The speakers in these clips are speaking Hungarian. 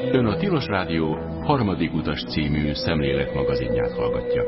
Ön a Tilos Rádió Harmadik utas című szemléletmagazinját hallgatja.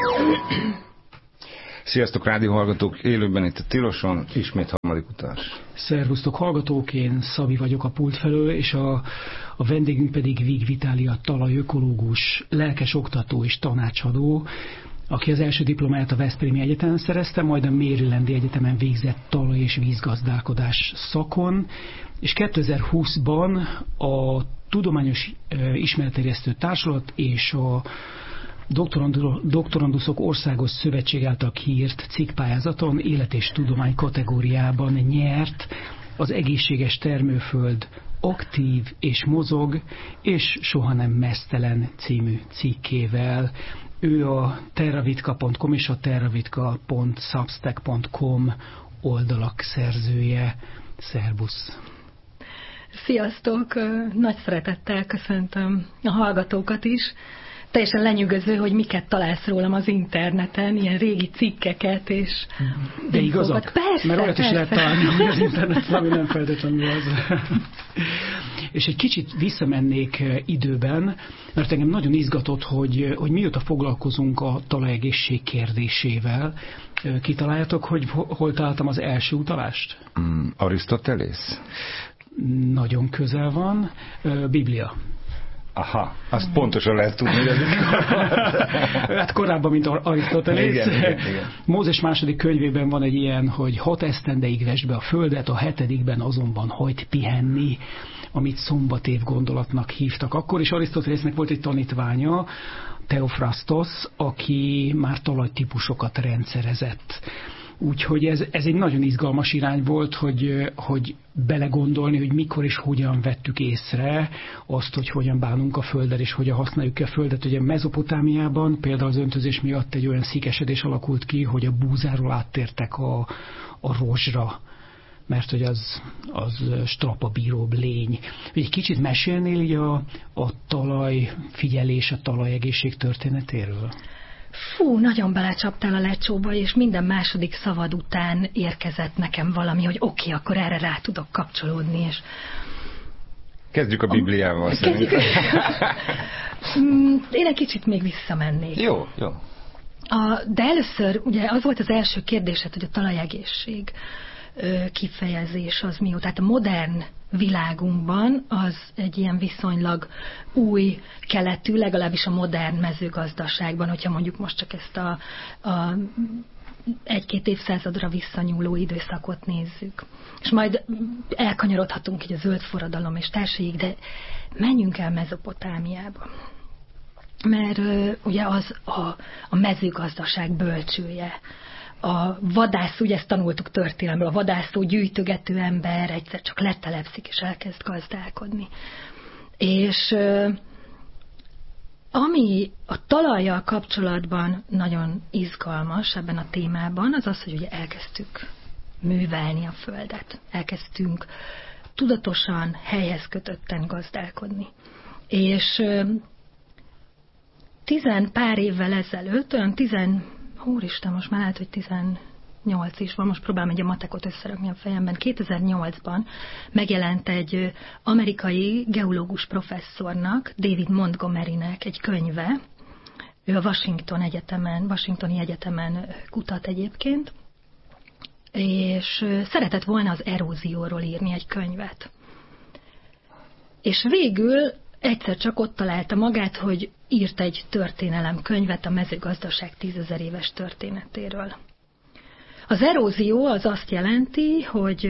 Sziasztok, rádióhallgatók! Élőben itt a Tiloson, ismét Harmadik utas. Szervusztok, hallgatók! Én Szabi vagyok a pult felől, és a vendégünk pedig Vig Vitália, talajökológus, lelkes oktató és tanácsadó, aki az első diplomáját a Veszprémi Egyetemen szerezte, majd a Marylandi Egyetemen végzett talaj- és vízgazdálkodás szakon, és 2020-ban a Tudományos Ismeretterjesztő Társulat és a Doktoranduszok Országos Szövetség által kiírt cikkpályázaton élet és tudomány kategóriában nyert az Egészséges termőföld aktív és mozog, és soha nem meztelen című cikkével. Ő a terravitka.com és a terravitka.substack.com oldalak szerzője. Szervusz! Sziasztok! Nagy szeretettel köszöntöm a hallgatókat is. Teljesen lenyűgöző, hogy miket találsz rólam az interneten, ilyen régi cikkeket, és... De igazak? Persze, mert olyat is lehet találni, hogy az interneten, ami nem feltétlenül az. És egy kicsit visszamennék időben, mert engem nagyon izgatott, hogy mióta foglalkozunk a talajegészség kérdésével. Kitaláljátok, hogy hol találtam az első utalást? Arisztotelész? Nagyon közel van. Biblia. Aha, azt pontosan lehet tudni, hogy hát korábban, mint Arisztotelész. Igen. Mózes második könyvében van egy ilyen, hogy 6 esztendeig vesd be a földet, a 7. azonban hagyd pihenni, amit szombatév gondolatnak hívtak akkor, és Arisztotelésznek volt egy tanítványa, Theophrastos, aki már talajtípusokat rendszerezett. Úgyhogy ez egy nagyon izgalmas irány volt, hogy belegondolni, hogy mikor és hogyan vettük észre azt, hogy hogyan bánunk a földdel, és hogyan használjuk ki a földet. Ugye Mezopotámiában például az öntözés miatt egy olyan szíkesedés alakult ki, hogy a búzáról áttértek a rozsra, mert hogy az strapabíróbb lény. Egy kicsit mesélnél így a talajfigyelés, a talajegészség történetéről? Fú, nagyon belecsaptál a lecsóba, és minden második szavad után érkezett nekem valami, hogy oké, akkor erre rá tudok kapcsolódni, és... Kezdjük a Bibliával szerintem. Én egy kicsit még visszamennék. Jó. De először, ugye az volt az első kérdésed, hogy a talajegészség kifejezés az mi? Tehát a modern világunkban az egy ilyen viszonylag új keletű, legalábbis a modern mezőgazdaságban, hogyha mondjuk most csak ezt a 1-2 évszázadra visszanyúló időszakot nézzük. És majd elkanyarodhatunk így a zöld forradalom és társaik, de menjünk el Mezopotámiába. Mert ugye az a mezőgazdaság bölcsője. A vadász, ugye ezt tanultuk történelemből, a vadászó, gyűjtögető ember egyszer csak letelepszik és elkezd gazdálkodni. És ami a talajjal kapcsolatban nagyon izgalmas ebben a témában, az az, hogy ugye elkezdtük művelni a földet. Elkezdtünk tudatosan, helyhez kötötten gazdálkodni. És 10 pár évvel ezelőtt, olyan úristen, most már lehet, hogy 18 is van, most próbálom egy a matekot összerakni a fejemben. 2008-ban megjelent egy amerikai geológus professzornak, David Montgomerynek egy könyve. Ő a Washingtoni Egyetemen kutat egyébként, és szeretett volna az erózióról írni egy könyvet. És végül egyszer csak ott találta magát, hogy írt egy történelemkönyvet a mezőgazdaság 10 000 éves történetéről. Az erózió az azt jelenti, hogy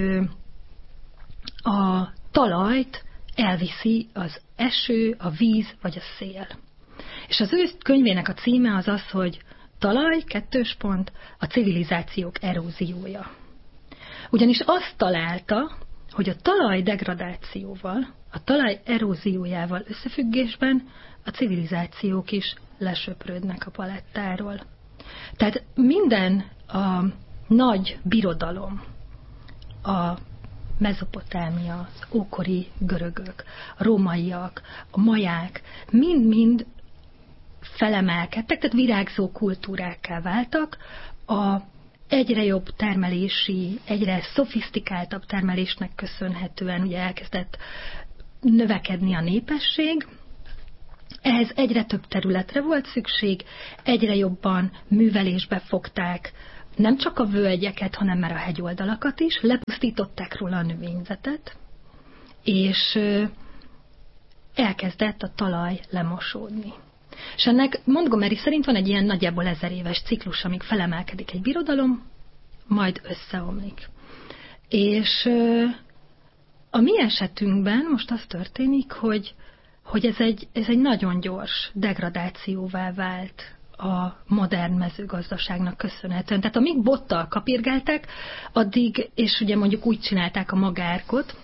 a talajt elviszi az eső, a víz vagy a szél. És az ő könyvének a címe az az, hogy Talaj, : a civilizációk eróziója. Ugyanis azt találta, hogy a talaj degradációval, a talaj eróziójával összefüggésben a civilizációk is lesöprődnek a palettáról. Tehát minden a nagy birodalom, a Mezopotámia, az ókori görögök, a rómaiak, a maják, mind-mind felemelkedtek, tehát virágzó kultúrákká váltak, a egyre jobb termelési, egyre szofisztikáltabb termelésnek köszönhetően ugye elkezdett növekedni a népesség, ehhez egyre több területre volt szükség, egyre jobban művelésbe fogták nem csak a völgyeket, hanem már a hegyoldalakat is, lepusztították róla a növényzetet, és elkezdett a talaj lemosódni. És ennek Montgomery szerint van egy ilyen nagyjából 1000 éves ciklus, amíg felemelkedik egy birodalom, majd összeomlik. És a mi esetünkben most az történik, hogy ez egy nagyon gyors degradációvá vált a modern mezőgazdaságnak köszönhetően. Tehát amíg bottal kapirgálták, addig, és ugye mondjuk úgy csinálták a magárkot,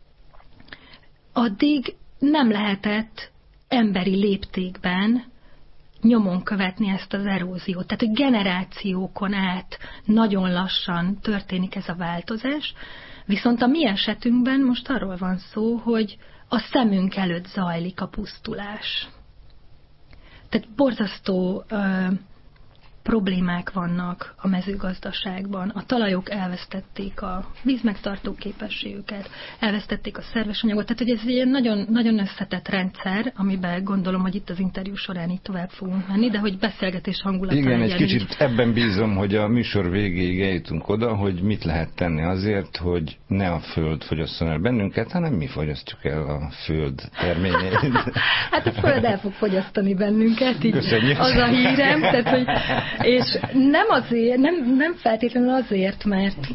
addig nem lehetett emberi léptékben nyomon követni ezt az eróziót. Tehát, hogy generációkon át nagyon lassan történik ez a változás, viszont a mi esetünkben most arról van szó, hogy a szemünk előtt zajlik a pusztulás. Tehát borzasztó problémák vannak a mezőgazdaságban. A talajok elvesztették a vízmegtartó képességüket, elvesztették a szerves anyagot. Tehát, hogy ez egy nagyon, nagyon összetett rendszer, amiben gondolom, hogy itt az interjú során így tovább fogunk menni, de hogy beszélgetés hangulata. Igen, egy kicsit így... ebben bízom, hogy a műsor végéig eljutunk oda, hogy mit lehet tenni azért, hogy ne a föld fogyasszon el bennünket, hanem mi fogyasztjuk el a föld terményeit. Hát a föld el fog fogyasztani bennünket, így köszönjük. Az a hírem, tehát, hogy és nem azért, nem feltétlenül azért, mert...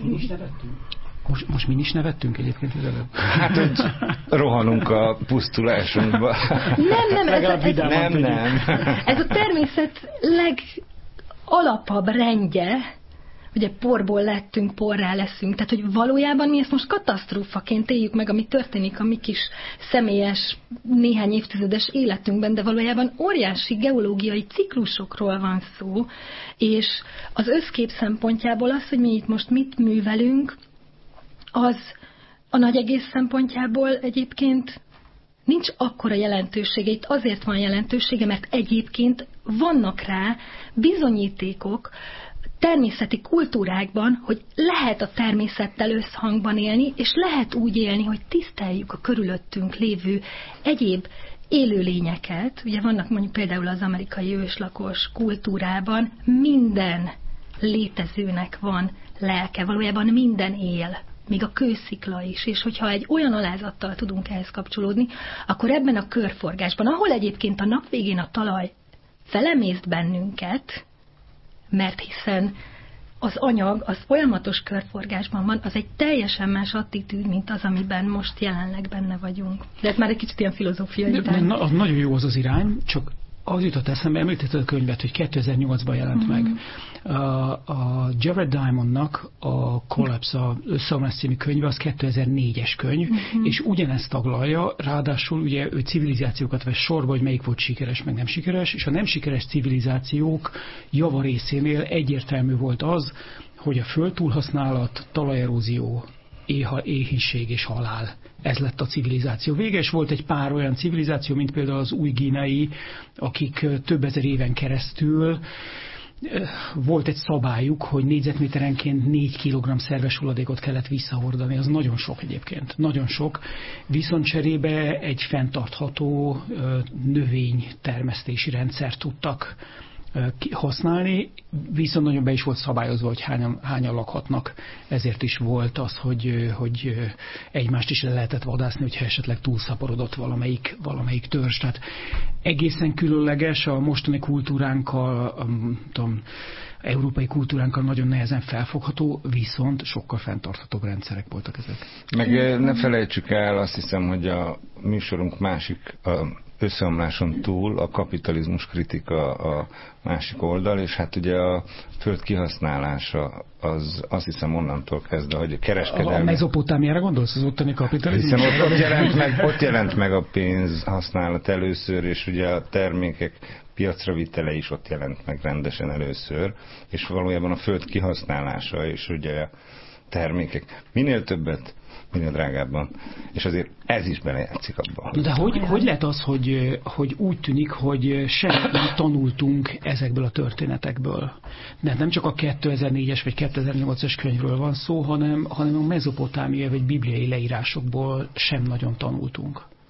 Most mi is nevettünk egyébként az előbb? Hát, hogy rohanunk a pusztulásunkba. Nem. Ez a természet legalapabb rendje, ugye porból lettünk, porrá leszünk, tehát hogy valójában mi ezt most katasztrófaként éljük meg, ami történik a mi kis személyes, néhány évtizedes életünkben, de valójában óriási geológiai ciklusokról van szó, és az összkép szempontjából az, hogy mi itt most mit művelünk, az a nagy egész szempontjából egyébként nincs akkora jelentősége. Itt azért van jelentősége, mert egyébként vannak rá bizonyítékok, természeti kultúrákban, hogy lehet a természettel összhangban élni, és lehet úgy élni, hogy tiszteljük a körülöttünk lévő egyéb élőlényeket. Ugye vannak mondjuk például az amerikai őslakos kultúrában minden létezőnek van lelke, valójában minden él, még a kőszikla is, és hogyha egy olyan alázattal tudunk ehhez kapcsolódni, akkor ebben a körforgásban, ahol egyébként a nap végén a talaj felemészt bennünket, mert hiszen az anyag, az folyamatos körforgásban van, az egy teljesen más attitűd, mint az, amiben most jelenleg benne vagyunk. De ez már egy kicsit ilyen filozófiai irány. Az nagyon jó az irány, csak az jutott eszembe, említetted a könyvet, hogy 2008-ban jelent meg. A Jared Diamondnak a Collapse, a Összeomlás című könyve, az 2004-es könyv, és ugyanezt taglalja, ráadásul ugye ő civilizációkat vesz sorba, hogy melyik volt sikeres, meg nem sikeres, és a nem sikeres civilizációk javarészénél egyértelmű volt az, hogy a föld túlhasználat, talajerózió, éhínség és halál. Ez lett a civilizáció vége, és volt egy pár olyan civilizáció, mint például az új-guineai, akik több ezer éven keresztül volt egy szabályuk, hogy négyzetméterenként 4 kg szerves hulladékot kellett visszahordani. Az nagyon sok egyébként. Nagyon sok. Viszont cserébe egy fenntartható növénytermesztési rendszert tudtak használni, viszont nagyon be is volt szabályozva, hogy hányan lakhatnak. Ezért is volt az, hogy egymást is le lehetett vadászni, hogyha esetleg túlszaporodott valamelyik törzs. Tehát egészen különleges a mostani kultúránkkal, európai kultúránkkal nagyon nehezen felfogható, viszont sokkal fenntarthatóbb rendszerek voltak ezek. Meg ne felejtsük el, azt hiszem, hogy a műsorunk másik összeomláson túl a kapitalizmus kritika a másik oldal, és hát ugye a föld kihasználása az azt hiszem onnantól kezdve, hogy a kereskedelmi... A Mezopotámiára gondolsz, az ottani kapitalizmus? Hiszen ott jelent meg a pénz használat először, és ugye a termékek piacra vitele is ott jelent meg rendesen először, és valójában a föld kihasználása, és ugye a termékek minél többet, minél drágábban. És azért ez is belejátszik abban. De hogy lehet az, hogy úgy tűnik, hogy semmit nem tanultunk ezekből a történetekből? De nem csak a 2004-es vagy 2008-es könyvről van szó, hanem a mezopotámiai vagy bibliai leírásokból sem nagyon tanultunk.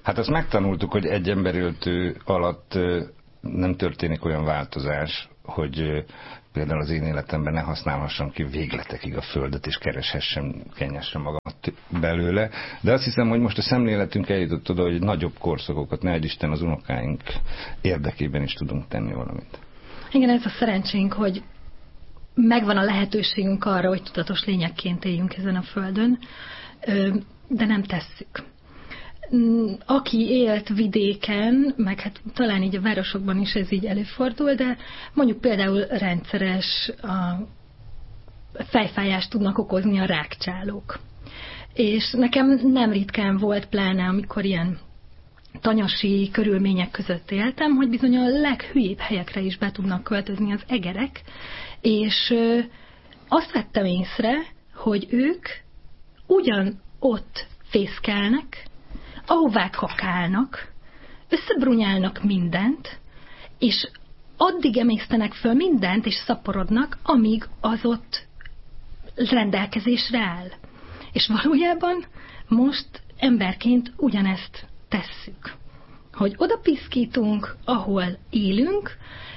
Hát azt megtanultuk, hogy egy emberöltő alatt nem történik olyan változás, hogy például az én életemben ne használhassam ki végletekig a földet, és kereshessem, kenjessem magamat belőle. De azt hiszem, hogy most a szemléletünk eljutott oda, hogy nagyobb korszakokat, ne Isten, az unokáink érdekében is tudunk tenni valamit. Igen, ez a szerencsénk, hogy megvan a lehetőségünk arra, hogy tudatos lényekként éljünk ezen a földön, de nem tesszük. Aki élt vidéken, meg hát talán így a városokban is ez így előfordul, de mondjuk például rendszeres fejfájást tudnak okozni a rágcsálók. És nekem nem ritkán volt, pláne amikor ilyen tanyasi körülmények között éltem, hogy bizony a leghülyébb helyekre is be tudnak költözni az egerek, és azt vettem észre, hogy ők ugyan ott fészkelnek, ahová kakálnak, összebrunyálnak mindent, és addig emésztenek föl mindent, és szaporodnak, amíg az ott rendelkezésre áll. És valójában most emberként ugyanezt tesszük. Hogy oda piszkítunk, ahol élünk,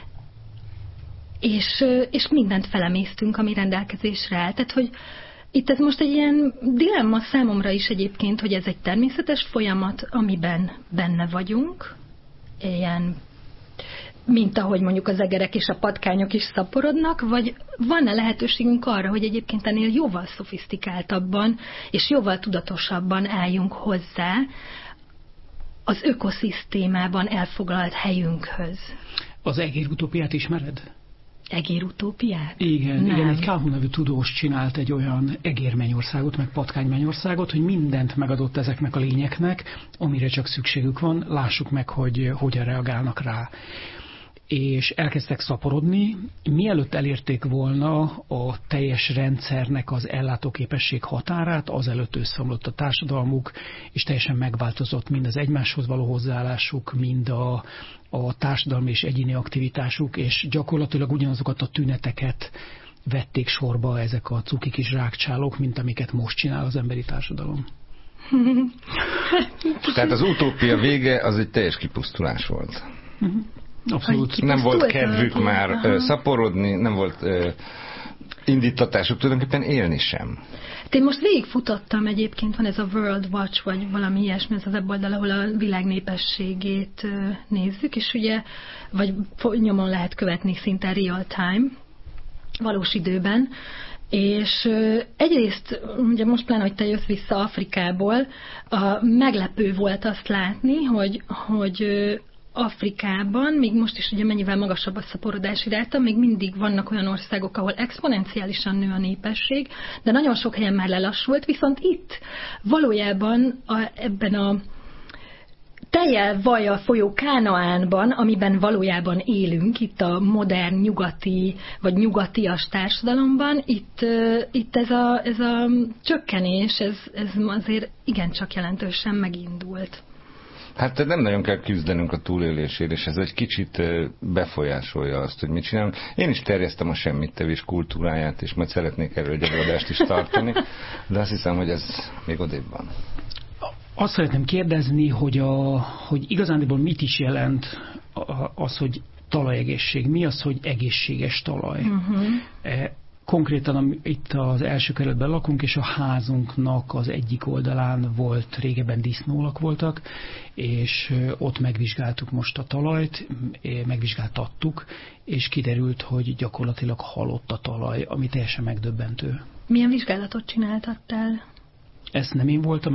és mindent felemésztünk, ami rendelkezésre áll. Tehát, hogy itt ez most egy ilyen dilemma számomra is egyébként, hogy ez egy természetes folyamat, amiben benne vagyunk, ilyen, mint ahogy mondjuk az egerek és a patkányok is szaporodnak, vagy van-e lehetőségünk arra, hogy egyébként ennél jóval szofisztikáltabban és jóval tudatosabban álljunk hozzá az ökoszisztémában elfoglalt helyünkhöz. Az egérutópiát ismered? Egérutópiát? Igen, egy Calhoun nevű tudós csinált egy olyan egérmennyországot, meg patkánymennyországot, hogy mindent megadott ezeknek a lényeknek, amire csak szükségük van, lássuk meg, hogy hogyan reagálnak rá. És elkezdtek szaporodni, mielőtt elérték volna a teljes rendszernek az ellátóképesség határát, azelőtt összeomlott a társadalmuk, és teljesen megváltozott mind az egymáshoz való hozzáállásuk, mind a társadalmi és egyéni aktivitásuk, és gyakorlatilag ugyanazokat a tüneteket vették sorba ezek a cuki kis rágcsálók, mint amiket most csinál az emberi társadalom. Tehát az utópia vége az egy teljes kipusztulás volt. Abszolút. Nem volt kedvük már szaporodni, nem volt indítatásuk tulajdonképpen élni sem. Én most végigfutottam egyébként, van ez a World Watch, vagy valami ilyesmi, ez a weboldal, ahol a világ népességét nézzük, és ugye, vagy nyomon lehet követni szinte real time, valós időben, és egyrészt, ugye most pláne, hogy te jössz vissza Afrikából, meglepő volt azt látni, hogy Afrikában, még most is ugye mennyivel magasabb a szaporodási ráta, még mindig vannak olyan országok, ahol exponenciálisan nő a népesség, de nagyon sok helyen már lelassult, viszont itt valójában ebben a tejjel vajjal folyó Kánaánban, amiben valójában élünk, itt a modern nyugati vagy nyugatias társadalomban, itt ez a csökkenés, ez azért igencsak jelentősen megindult. Hát nem nagyon kell küzdenünk a túlélésért, és ez egy kicsit befolyásolja azt, hogy mit csinálunk. Én is terjesztem a semmittevés kultúráját, és majd szeretnék erről egy előadást is tartani, de azt hiszem, hogy ez még odébb van. Azt szeretném kérdezni, hogy igazándiból mit is jelent az, hogy talajegészség. Mi az, hogy egészséges talaj? Konkrétan itt az első kerületben lakunk, és a házunknak az egyik oldalán volt, régebben disznólak voltak, és ott megvizsgáltuk most a talajt, megvizsgáltattuk, és kiderült, hogy gyakorlatilag halott a talaj, ami teljesen megdöbbentő. Milyen vizsgálatot csináltattál? Ezt nem én voltam,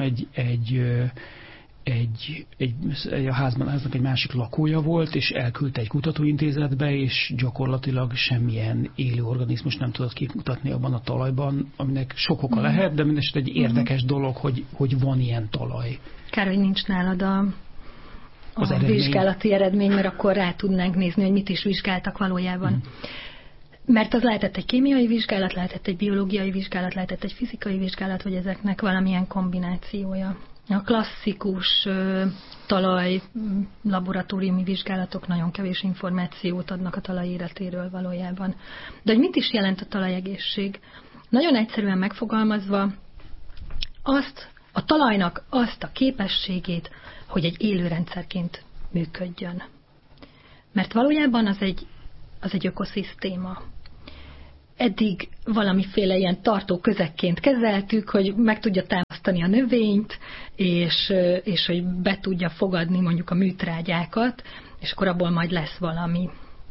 a háznak egy másik lakója volt, és elküldte egy kutatóintézetbe, és gyakorlatilag semmilyen élő organizmus nem tudott kimutatni abban a talajban, aminek sok oka lehet, de mindesetre egy érdekes dolog, hogy van ilyen talaj. Kár, hogy nincs nálad az vizsgálati eredmény, mert akkor rá tudnánk nézni, hogy mit is vizsgáltak valójában. Mert az lehetett egy kémiai vizsgálat, lehetett egy biológiai vizsgálat, lehetett egy fizikai vizsgálat, vagy ezeknek valamilyen kombinációja. A klasszikus talaj laboratóriumi vizsgálatok nagyon kevés információt adnak a talaj életéről valójában. De hogy mit is jelent a talajegészség? Nagyon egyszerűen megfogalmazva, a talajnak azt a képességét, hogy egy élő rendszerként működjön. Mert valójában az egy ökoszisztéma. Eddig valamiféle ilyen tartó közekként kezeltük, hogy meg tudja támasztani a növényt, és hogy be tudja fogadni mondjuk a műtrágyákat, és akkor abból majd lesz valami.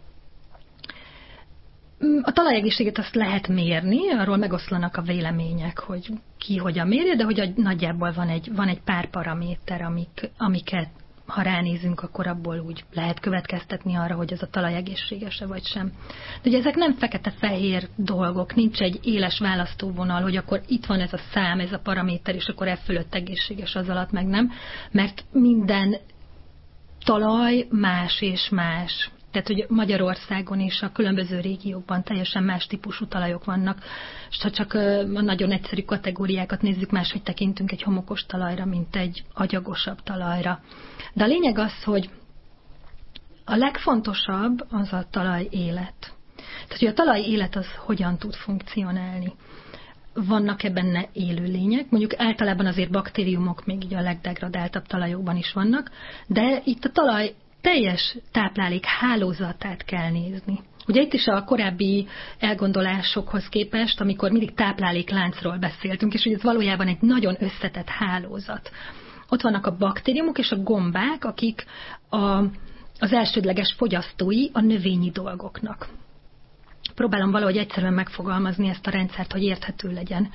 A talajegészséget azt lehet mérni, arról megoszlanak a vélemények, hogy ki hogyan mérje, de hogy nagyjából van egy pár paraméter, amiket ha ránézünk, akkor abból úgy lehet következtetni arra, hogy ez a talaj egészséges-e vagy sem. De ugye ezek nem fekete-fehér dolgok, nincs egy éles választóvonal, hogy akkor itt van ez a szám, ez a paraméter, és akkor e fölött egészséges, az alatt meg nem, mert minden talaj más és más. Tehát, hogy Magyarországon és a különböző régiókban teljesen más típusú talajok vannak, és ha csak a nagyon egyszerű kategóriákat nézzük, máshogy tekintünk egy homokos talajra, mint egy agyagosabb talajra. De a lényeg az, hogy a legfontosabb az a talaj élet. Tehát, hogy a talaj élet az hogyan tud funkcionálni. Vannak-e benne élőlények, mondjuk általában azért baktériumok még így a legdegradáltabb talajokban is vannak, de itt a talaj teljes táplálék hálózatát kell nézni. Ugye itt is a korábbi elgondolásokhoz képest, amikor mindig táplálékláncról beszéltünk, és hogy ez valójában egy nagyon összetett hálózat. Ott vannak a baktériumok és a gombák, akik az elsődleges fogyasztói a növényi dolgoknak. Próbálom valahogy egyszerűen megfogalmazni ezt a rendszert, hogy érthető legyen.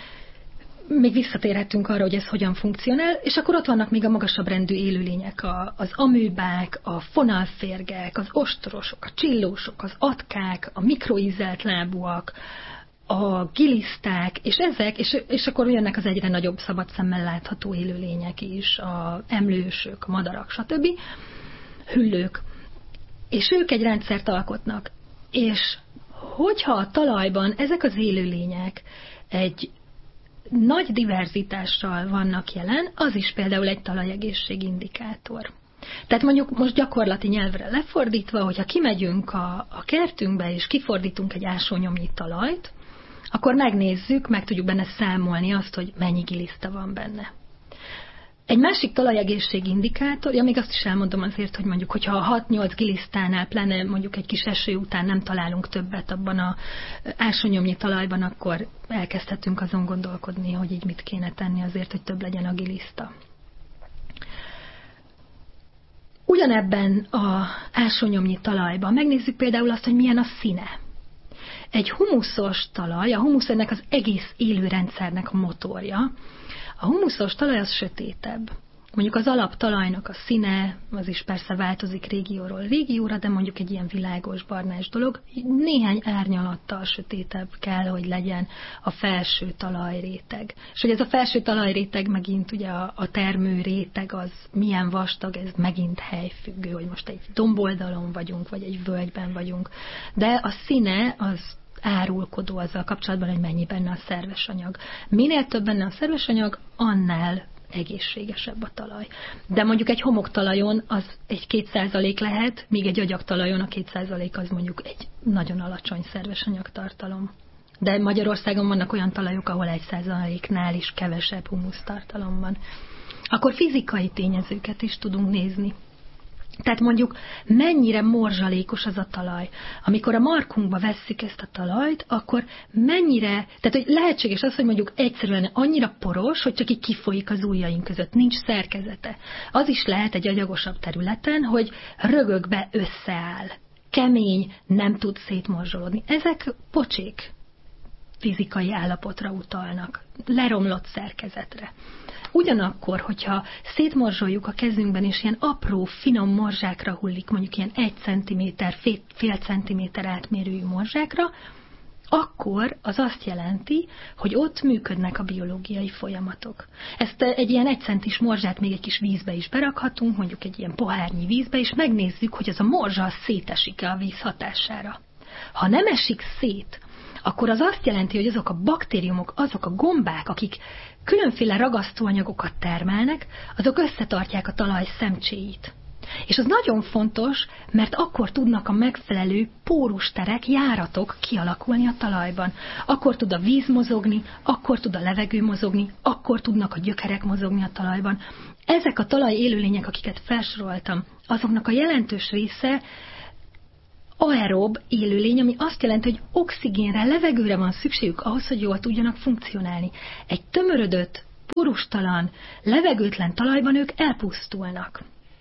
Még visszatérhetünk arra, hogy ez hogyan funkcionál, és akkor ott vannak még a magasabb rendű élőlények, az amőbák, a fonalférgek, az ostorosok, a csillósok, az atkák, a mikroízelt lábúak, a giliszták, és ezek, és akkor jönnek az egyre nagyobb szabad szemmel látható élőlények is, a emlősök, a madarak, stb. Hüllők. És ők egy rendszert alkotnak. És hogyha a talajban ezek az élőlények egy nagy diverzitással vannak jelen, az is például egy talajegészségindikátor. Tehát mondjuk most gyakorlati nyelvre lefordítva, hogyha kimegyünk a kertünkbe és kifordítunk egy ásónyomnyi talajt, akkor megnézzük, meg tudjuk benne számolni azt, hogy mennyi giliszta van benne. Egy másik talajegészségindikátor, még azt is elmondom azért, hogy mondjuk, hogyha 6-8 gilisztánál, pláne mondjuk egy kis eső után nem találunk többet abban az ásónyomnyi talajban, akkor elkezdhetünk azon gondolkodni, hogy így mit kéne tenni azért, hogy több legyen a giliszta. Ugyanebben az ásónyomnyi talajban megnézzük például azt, hogy milyen a színe. Egy humuszos talaj, a humusz ennek az egész élőrendszernek a motorja. A humuszos talaj az sötétebb. Mondjuk az alaptalajnak a színe, az is persze változik régióról régióra, de mondjuk egy ilyen világos barnás dolog, néhány árnyalattal sötétebb kell, hogy legyen a felső talajréteg. És hogy ez a felső talajréteg megint ugye a termő réteg az milyen vastag, ez megint helyfüggő, hogy most egy domboldalon vagyunk, vagy egy völgyben vagyunk. De a színe az árulkodó azzal kapcsolatban, hogy mennyi benne a szerves anyag. Minél több benne a szerves anyag, annál egészségesebb a talaj. De mondjuk egy homoktalajon az egy 2% lehet, míg egy agyagtalajon a 2% az mondjuk egy nagyon alacsony szerves anyagtartalom. De Magyarországon vannak olyan talajok, ahol 1%-nál is kevesebb humusztartalom van. Akkor fizikai tényezőket is tudunk nézni. Tehát mondjuk mennyire morzsalékos az a talaj. Amikor a markunkba vesszük ezt a talajt, akkor mennyire, tehát hogy lehetséges az, hogy mondjuk egyszerűen annyira poros, hogy csak így kifolyik az ujjaink között, nincs szerkezete. Az is lehet egy agyagosabb területen, hogy rögökbe összeáll. Kemény, nem tud szétmorzsolódni. Ezek pocsék fizikai állapotra utalnak, leromlott szerkezetre. Ugyanakkor, hogyha szétmorzsoljuk a kezünkben, és ilyen apró, finom morzsákra hullik, mondjuk ilyen 1 cm, fél centiméter átmérőjű morzsákra, akkor az azt jelenti, hogy ott működnek a biológiai folyamatok. Ezt egy ilyen 1 centis morzsát még egy kis vízbe is berakhatunk, mondjuk egy ilyen pohárnyi vízbe, és megnézzük, hogy az a morzsa szétesik-e a víz hatására. Ha nem esik szét, akkor az azt jelenti, hogy azok a baktériumok, azok a gombák, akik különféle ragasztóanyagokat termelnek, azok összetartják a talaj szemcséit. És az nagyon fontos, mert akkor tudnak a megfelelő pórusterek, járatok kialakulni a talajban. Akkor tud a víz mozogni, akkor tud a levegő mozogni, akkor tudnak a gyökerek mozogni a talajban. ezek a talaj élőlények, akiket felsoroltam, azoknak a jelentős része aerob élőlény, ami azt jelenti, hogy oxigénre, levegőre van szükségük ahhoz, hogy jól tudjanak funkcionálni. Egy tömörödött, porustalan, levegőtlen talajban ők elpusztulnak.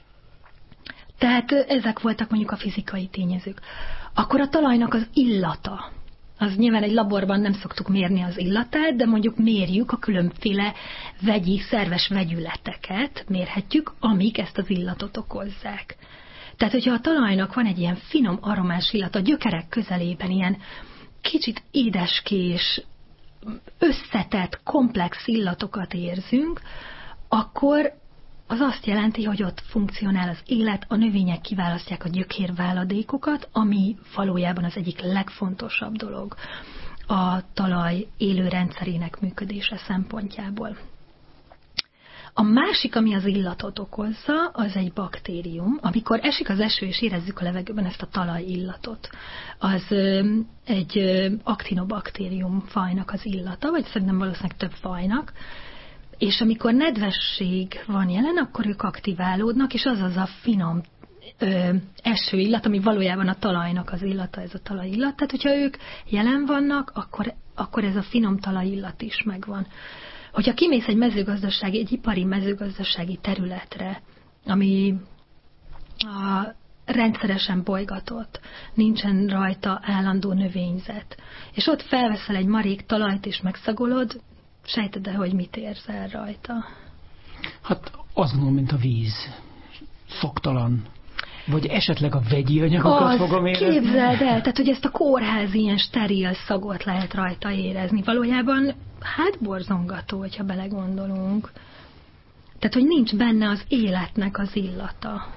Tehát ezek voltak mondjuk a fizikai tényezők. Akkor a talajnak az illata. Az nyilván egy laborban nem szoktuk mérni az illatát, de mondjuk mérjük a különféle vegyi, szerves vegyületeket, mérhetjük, amik ezt az illatot okozzák. Tehát, hogyha a talajnak van egy ilyen finom aromás illat, a gyökerek közelében ilyen kicsit édeskés, összetett, komplex illatokat érzünk, akkor az azt jelenti, hogy ott funkcionál az élet, a növények kiválasztják a gyökérváladékokat, ami valójában az egyik legfontosabb dolog a talaj élő rendszerének működése szempontjából. A másik, ami az illatot okozza, az egy baktérium. Amikor esik az eső, és érezzük a levegőben ezt a talajillatot, az egy aktinobakterium fajnak az illata, vagy szerintem valószínűleg több fajnak, és amikor nedvesség van jelen, akkor ők aktiválódnak, és az a finom esőillat, ami valójában a talajnak az illata, ez a talajillat. Tehát, hogyha ők jelen vannak, akkor ez a finom talajillat is megvan. Hogyha kimész egy ipari mezőgazdasági területre, ami rendszeresen bolygatott, nincsen rajta állandó növényzet, és ott felveszel egy marék talajt és megszagolod, sejted, hogy mit érzel rajta? Hát azt gondolom, mint a víz. Szoktalan. Vagy esetleg a vegyi anyagokat fogom érezni. Képzeld el, tehát hogy ezt a kórházi ilyen steril szagot lehet rajta érezni. Valójában hát borzongató, hogyha belegondolunk. Tehát, hogy nincs benne az életnek az illata.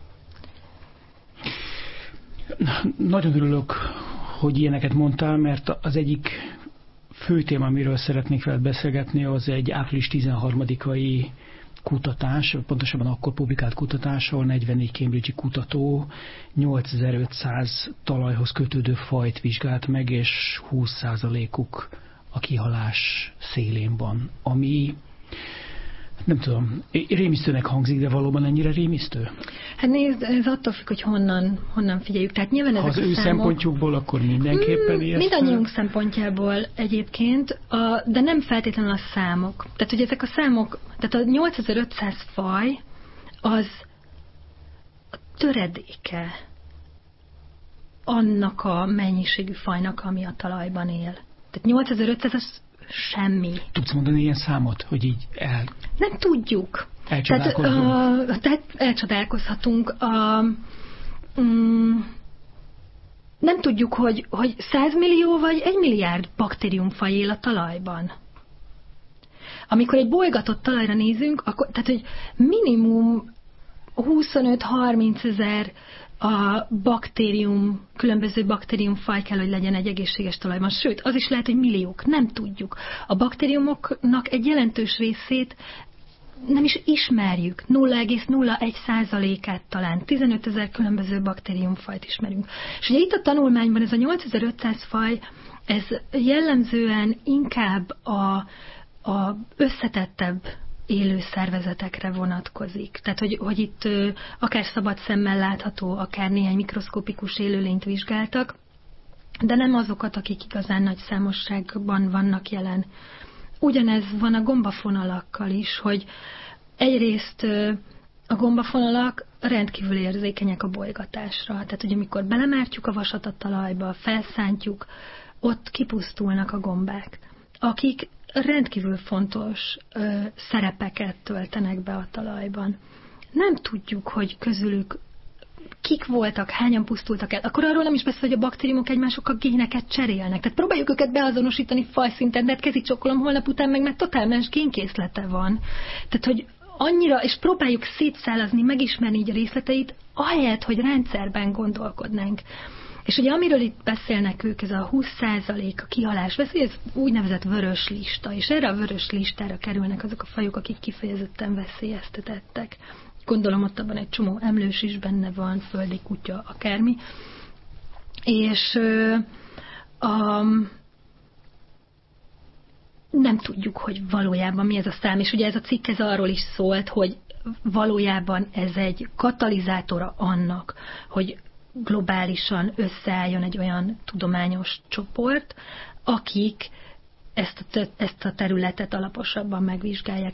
Nagyon örülök, hogy ilyeneket mondtál, mert az egyik fő téma, amiről szeretnék veled beszélgetni, az egy április 13-ai kutatás, pontosabban akkor publikált kutatás, ahol 44 cambridge-i kutató 8500 talajhoz kötődő fajt vizsgált meg, és 20%-uk a kihalás szélén van, ami nem tudom, rémisztőnek hangzik, de valóban ennyire rémisztő? Hát nézd, ez attól függ, hogy honnan figyeljük. Tehát nyilván ezek ha az ő szempontjukból, akkor mindenképpen ijesztő? Mindannyiunk szempontjából egyébként, de nem feltétlenül a számok. Tehát, hogy ezek a számok, tehát a 8500 faj az a töredéke annak a mennyiségű fajnak, ami a talajban él. Tehát 8500 az semmi. Tudsz mondani ilyen számot, hogy így Nem tudjuk. Elcsodálkozunk. Tehát elcsodálkozhatunk. Nem tudjuk, hogy 100 millió vagy 1 milliárd baktériumfaj él a talajban. Amikor egy bolygatott talajra nézünk, akkor, tehát, hogy minimum 25-30 ezer a különböző baktériumfaj kell, hogy legyen egy egészséges talajban. Sőt, az is lehet, hogy milliók. Nem tudjuk. A baktériumoknak egy jelentős részét nem is ismerjük. 0,01%-át talán. 15 000 különböző baktériumfajt ismerünk. És ugye itt a tanulmányban ez a 8500 faj, ez jellemzően inkább a összetettebb élő szervezetekre vonatkozik. Tehát, hogy itt akár szabad szemmel látható, akár néhány mikroszkopikus élőlényt vizsgáltak, de nem azokat, akik igazán nagy számosságban vannak jelen. Ugyanez van a gombafonalakkal is, hogy egyrészt a gombafonalak rendkívül érzékenyek a bolygatásra. Tehát, hogy amikor belemártjuk a vasat a talajba, felszántjuk, ott kipusztulnak a gombák, akik rendkívül fontos szerepeket töltenek be a talajban. Nem tudjuk, hogy közülük kik voltak, hányan pusztultak el. Akkor arról nem is beszél, hogy a baktériumok egymásokkal géneket cserélnek. Tehát próbáljuk őket beazonosítani fajszinten, de hát kezicsokolom holnap után meg, mert totál más génkészlete van. Tehát, hogy annyira, és próbáljuk szétszálazni, megismerni így a részleteit, ahelyett, hogy rendszerben gondolkodnánk. És ugye amiről itt beszélnek ők, ez a 20% a kihalás veszély, ez úgynevezett vörös lista, és erre a vörös listára kerülnek azok a fajok, akik kifejezetten veszélyeztetettek. Gondolom ott abban egy csomó emlős is benne van, földi kutya, akármi. És nem tudjuk, hogy valójában mi ez a szám, és ugye ez a cikk ez arról is szólt, hogy valójában ez egy katalizátora annak, hogy globálisan összeálljon egy olyan tudományos csoport, akik ezt a területet alaposabban megvizsgálják.